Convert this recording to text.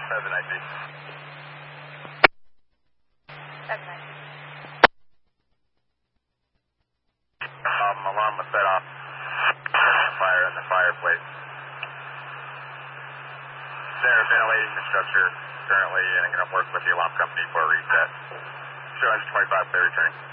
790. 790. Alarm was set off. Fire in the fireplace. They're ventilating the structure currently, and I'm going to work with the alarm company for a reset. 225, clear returning.